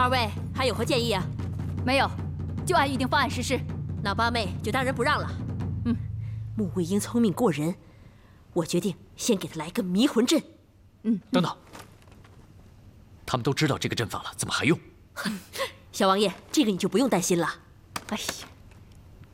二位还有何建议啊？ 没有，就按预定方案实施。 那八妹就当仁不让了。穆桂英聪明过人，我决定先给她来个迷魂阵。 等等，他们都知道这个阵法了，怎么还用？ 小王爷，这个你就不用担心了。 哎呀，